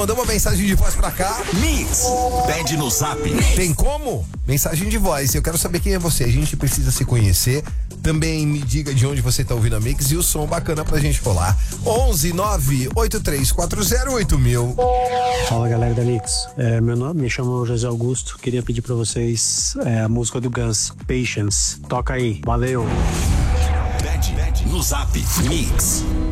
Mandou uma mensagem de voz pra cá. Mix, pede no zap. Tem como? Mensagem de voz. Eu quero saber quem é você. A gente precisa se conhecer. Também me diga de onde você tá ouvindo a Mix e o som bacana pra gente rolar. 11 98340 8000. Fala, galera da Mix. Meu nome, me chamo José Augusto. Queria pedir pra vocês a música do Guns, Patience. Toca aí. Valeu. Pede no zap. Mix.